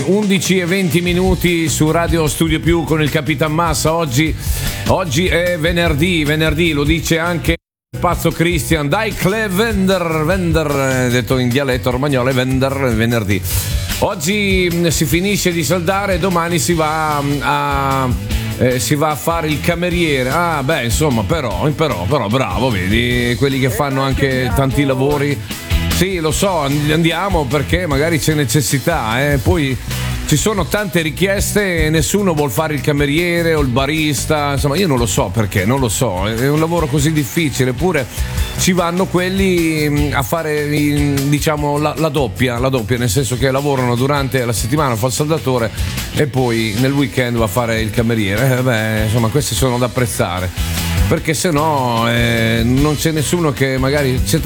11 e 20 minuti su Radio Studio Più con il Capitan Massa. Oggi è venerdì, lo dice anche il pazzo Christian. Dai Vender, detto in dialetto romagnolo, è venerdì. Oggi si finisce di saldare e domani si va a fare il cameriere. Insomma, però bravo, vedi, quelli che fanno anche tanti lavori. Sì, lo so, andiamo perché magari c'è necessità, poi ci sono tante richieste e nessuno vuol fare il cameriere o il barista, insomma io non lo so perché, non lo so, è un lavoro così difficile, eppure ci vanno quelli a fare diciamo la doppia, nel senso che lavorano durante la settimana, fa il saldatore e poi nel weekend va a fare il cameriere. Insomma questi sono da apprezzare, perché se no non c'è nessuno che magari c'è